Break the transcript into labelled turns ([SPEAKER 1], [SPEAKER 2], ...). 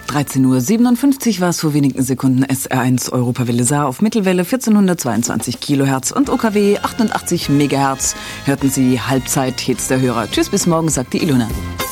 [SPEAKER 1] 13:57 Uhr war es vor wenigen Sekunden. SR1 Europawelle Saar auf Mittelwelle 1422 Kilohertz und OKW 88 Megahertz. Hörten Sie Halbzeit Hits der Hörer. Tschüss, bis morgen, sagt die Ilona.